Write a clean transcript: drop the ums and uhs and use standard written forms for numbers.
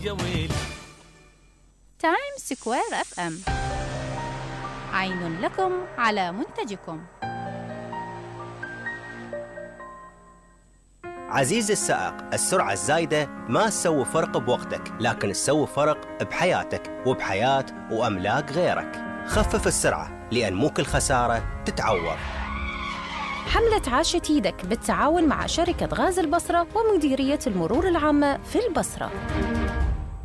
يا ويلي. تايم سكوير اف ام، عين لكم على منتجكم. عزيزي السائق، السرعة الزايدة ما تسوي فرق بوقتك، لكن تسوي فرق بحياتك وبحياة وأملاك غيرك. خفف السرعة، لأن مو كل خسارة تتعوض. حملة عاشت ايدك بالتعاون مع شركة غاز البصرة ومديرية المرور العامة في البصرة.